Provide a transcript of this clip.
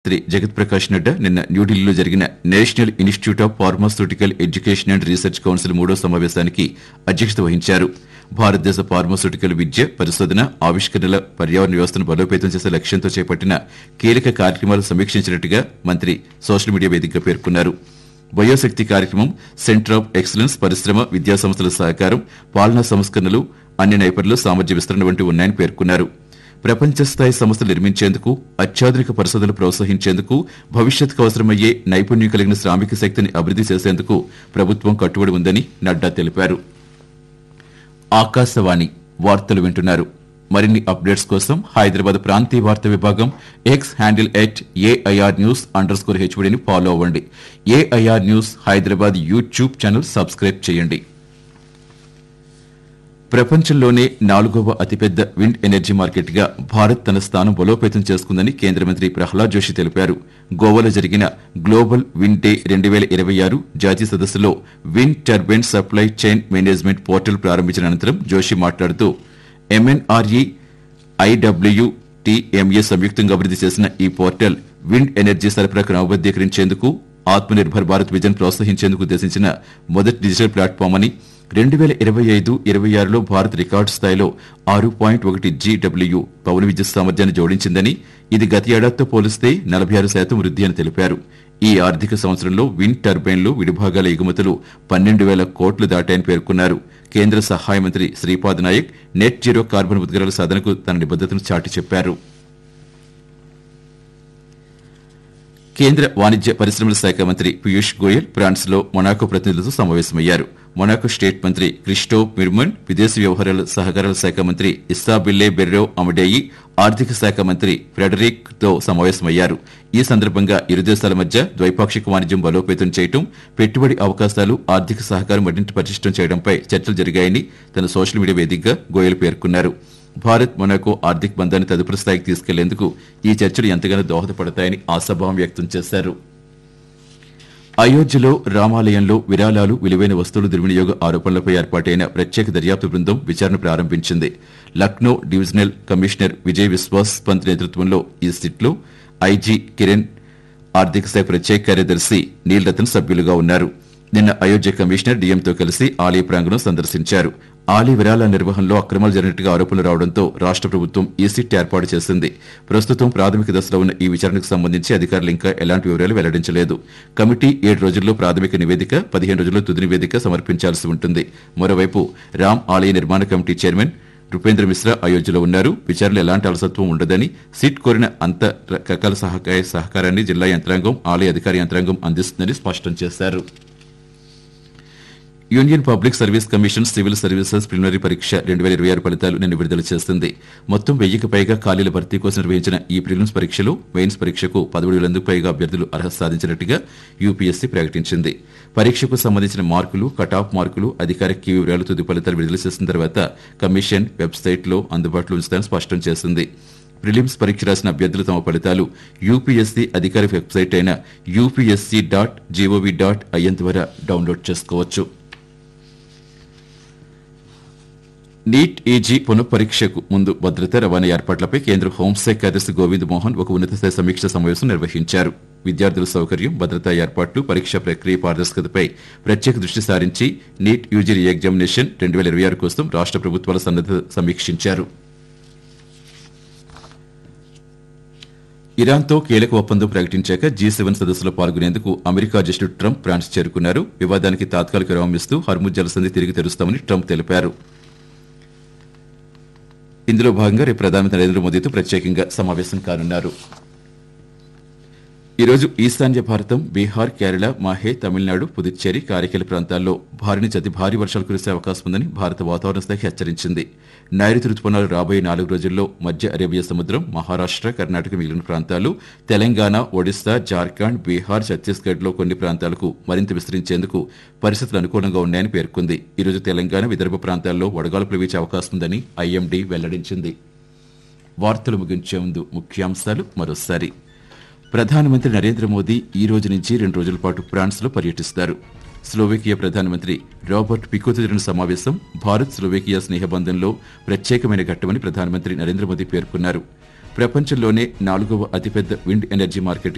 మంత్రి జగత్ ప్రకాష్ నడ్డా నిన్న న్యూఢిల్లీలో జరిగిన national institute of pharmaceutical education and research council 3వ సమావేశానికి అధ్యక్షత వహించారు. భారతదేశ ఫార్మాస్యూటికల్ విద్య, పరిశోధన, ఆవిష్కరణల పర్యావరణ వ్యవస్థను బలోపేతం చేసే లక్ష్యంతో చేపట్టిన కీలక కార్యక్రమాలు సమీక్షించినట్టుగా మంత్రి సోషల్ మీడియా వేదికగా పేర్కొన్నారు. బయోశక్తి కార్యక్రమం, సెంటర్ ఆఫ్ ఎక్సలెన్స్, పరిశ్రమ, విద్యా సంస్థల సహకారం, పాలనా సంస్కరణలు, అన్ని నైపుణ్యాలు, సామర్థ్య విస్తరణ వంటివి ఉన్నాయని పేర్కొన్నారు. ప్రపంచ స్థాయి సంస్థలు నిర్మించేందుకు, అత్యాధునిక పరిశోధనలు ప్రోత్సహించేందుకు, భవిష్యత్తుకు అవసరమయ్యే నైపుణ్యం కలిగిన శ్రామిక శక్తిని అభివృద్ది చేసేందుకు ప్రభుత్వం కట్టుబడి ఉందని నడ్డా తెలిపారు. ఆకాశవాణి వార్తలు వింటున్నారు. మరిన్ని అప్డేట్స్ కోసం హైదరాబాద్ ప్రాంతీయ వార్తా విభాగం ఎక్స్ హ్యాండిల్ @AIRnews_HODని ఫాలో అవ్వండి. AIR news Hyderabad YouTube channel subscribe చేయండి. ప్రపంచంలోనే 4వ అతిపెద్ద విండ్ ఎనర్జీ మార్కెట్గా భారత్ తన స్థానం బలోపేతం చేసుకుందని కేంద్ర మంత్రి ప్రహ్లాద్ జోషి తెలిపారు. గోవాలో జరిగిన గ్లోబల్ విండ్ డే 2026 జాతీయ సదస్సులో wind turbine supply chain management portal ప్రారంభించిన అనంతరం జోషి మాట్లాడుతూ MNRE IWTMA సంయుక్తంగా అభివృద్ది చేసిన ఈ పోర్టల్ విండ్ ఎనర్జీ సరఫరా క్రమబద్దీకరించేందుకు, ఆత్మనిర్భర్ భారత్ విజన్ ప్రోత్సహించేందుకు ఉద్దేశించిన మొదటి డిజిటల్ ప్లాట్ఫామ్ అని, 2025-26లో భారత్ రికార్డు స్థాయిలో 6.1 GW పవన విద్యుత్ సామర్థ్యాన్ని జోడించిందని, ఇది గత ఏడాదితో పోలిస్తే 46% వృద్ధి అని తెలిపారు. ఈ ఆర్థిక సంవత్సరంలో విండ్ టర్బైన్లు, విడిభాగాల ఎగుమతులు 12,000 కోట్లు దాటాయని పేర్కొన్నారు. కేంద్ర సహాయ మంత్రి Shripad Naik net zero carbon ఉద్గారాల సాధనకు తన నిబద్దతను చాటి చెప్పారు. కేంద్ర వాణిజ్య పరిశ్రమల శాఖ మంత్రి పీయూష్ గోయల్ ఫ్రాన్స్లో మొనాకో ప్రతినిధులతో సమావేశమయ్యారు. మొనాకో స్టేట్ మంత్రి క్రిస్టోఫ్ మిర్మన్, విదేశీ వ్యవహారాల సహకారాల శాఖ మంత్రి ఇస్సాబిల్లే బెర్రో అమడేయి, ఆర్థిక శాఖ మంత్రి ఫ్రెడరిక్ తో సమావేశమయ్యారు. ఈ సందర్భంగా ఇరు దేశాల మధ్య ద్వైపాక్షిక వాణిజ్యం బలోపేతం చేయడం, పెట్టుబడి అవకాశాలు, ఆర్థిక సహకారం మరింత పటిష్టం చేయడంపై చర్చలు జరిగాయని తన సోషల్ మీడియా వేదికగా గోయల్ పేర్కొన్నారు. భారత్ మొనాకో ఆర్థిక బంధాన్ని తదుపరి స్థాయికి తీసుకెళ్లేందుకు ఈ చర్చలు ఎంతగానో దోహదపడతాయని ఆశాభావం వ్యక్తం చేశారు. అయోధ్యలో రామాలయంలో విరాళాలు, విలువైన వస్తువుల దుర్వినియోగ ఆరోపణలపై ఏర్పాటైన ప్రత్యేక దర్యాప్తు బృందం విచారణ ప్రారంభించింది. లక్నో డివిజనల్ కమిషనర్ విజయ్ విశ్వాస్ పంత్ నేతృత్వంలో ఈ సిట్లో ఐజీ కిరణ్, ఆర్థిక శాఖ ప్రత్యేక కార్యదర్శి నీల్ రతన్ సభ్యులుగా ఉన్నారు. నిన్న అయోధ్య కమిషనర్ డీఎంతో కలిసి ఆలయ ప్రాంగణం సందర్శించారు. ఆలయ విరాళాల నిర్వహణలో అక్రమాలు జరిగినట్టుగా ఆరోపణలు రావడంతో రాష్ట ప్రభుత్వం ఈ సిట్ ఏర్పాటు చేసింది. ప్రస్తుతం ప్రాథమిక దశలో ఉన్న ఈ విచారణకు సంబంధించి అధికారులు ఇంకా ఎలాంటి వివరాలు వెల్లడించలేదు. కమిటీ 7 రోజుల్లో ప్రాథమిక నివేదిక, 15 రోజుల్లో తుది నివేదిక సమర్పించాల్సి ఉంటుంది. మరోవైపు రామ్ ఆలయ నిర్మాణ కమిటీ చైర్మన్ రూపేంద్ర మిశ్రా అయోధ్యలో ఉన్నారు. విచారణలో ఎలాంటి అలసత్వం ఉండదని, సిట్ కోరిన అంత రకాల సహకారాన్ని జిల్లా యంత్రాంగం, ఆలయ అధికార యంత్రాంగం అందిస్తుందని స్పష్టం చేశారు. Union public service commission civil services preliminary పరీక్ష 2026 ఫలితాలు నిన్న విడుదల చేసింది. మొత్తం 1000కి పైగా ఖాళీల భర్తీ కోసం నిర్వహించిన ఈ ప్రిలిమ్స్ పరీక్షలో మెయిన్స్ పరీక్షకు 17,000కు పైగా అభ్యర్థులు అర్హత సాధించినట్టుగా యూపీఎస్సీ ప్రకటించింది. పరీక్షకు సంబంధించిన మార్కులు, కటాఫ్ మార్కులు, అధికారిక కీ వివరాలు తుది ఫలితాలు విడుదల చేసిన తర్వాత కమిషన్ వెబ్సైట్లో అందుబాటులో ఉంచుతారని స్పష్టం చేసింది. ప్రిలిమ్స్ పరీక్ష రాసిన అభ్యర్థులు తమ ఫలితాలు యూపీఎస్సీ అధికారిక వెబ్సైట్ అయిన upsc.gov.in ద్వారా డౌన్లోడ్ చేసుకోవచ్చు. నీట్ ఈజీ పునఃపరీక్షకు ముందు భద్రత, రవాణా ఏర్పాట్లపై కేంద్ర హోంశాఖ కార్యదర్శి గోవింద్ మోహన్ ఒక ఉన్నతస్థాయి సమీక్ష సమావేశం నిర్వహించారు. విద్యార్థుల సౌకర్యం, భద్రతా ఏర్పాట్లు, పరీక్షా ప్రక్రియ పారదర్శకతపై ప్రత్యేక దృష్టి సారించి నీట్ యూజీ రీ ఎగ్జామినేషన్ 2026 కోసం రాష్ట ప్రభుత్వాల సన్నద్దత సమీక్షించారు. ఇరాన్తో కీలక ఒప్పందం ప్రకటించాక G7 సదస్సులో పాల్గొనేందుకు అమెరికా అధ్యక్షుడు ట్రంప్ ఫ్రాన్స్ చేరుకున్నారు. వివాదానికి తాత్కాలిక విరామం ఇస్తూ హర్ముజ్ జలసంధి తిరిగి తెరుస్తామని ట్రంప్ తెలిపారు. ఇందులో భాగంగా రేపు ప్రధానమంత్రి నరేంద్ర మోదీతో ప్రత్యేకంగా సమావేశం కానున్నారు. ఈరోజు ఈశాన్య భారతం, బీహార్, కేరళ, మాహే, తమిళనాడు, పుదుచ్చేరి, కారైకల్ ప్రాంతాల్లో భారీ నుంచి అతి భారీ వర్షాలు కురిసే అవకాశం ఉందని భారత వాతావరణ శాఖ హెచ్చరించింది. నైరుతి రుతుపవనాలు రాబోయే 4 రోజుల్లో మధ్య అరేబియా సముద్రం, మహారాష్ట, కర్ణాటక మిగిలిన ప్రాంతాలు, తెలంగాణ, ఒడిశా, జార్ఖండ్, బీహార్, ఛత్తీస్గఢ్లో కొన్ని ప్రాంతాలకు మరింత విస్తరించేందుకు పరిస్థితులు అనుకూలంగా ఉన్నాయని పేర్కొంది. ఈరోజు తెలంగాణ, విదర్భ ప్రాంతాల్లో వడగాల్పులు వీచే అవకాశం ఉందని ఐఎండీ వెల్లడించింది. వార్తలు ముగించే ముందు ముఖ్యాంశాలు మరోసారి. ప్రధానమంత్రి నరేంద్ర మోదీ ఈ రోజు నుంచి 2 రోజుల పాటు ఫ్రాన్స్లో పర్యటిస్తారు. స్లోవేకియా ప్రధానమంత్రి రాబర్ట్ ఫికోతో జరిగిన సమావేశం భారత్ స్లోవేకియా స్నేహబంధంలో ప్రత్యేకమైన ఘట్టమని ప్రధానమంత్రి నరేంద్ర మోదీ పేర్కొన్నారు. ప్రపంచంలోనే 4వ అతిపెద్ద విండ్ ఎనర్జీ మార్కెట్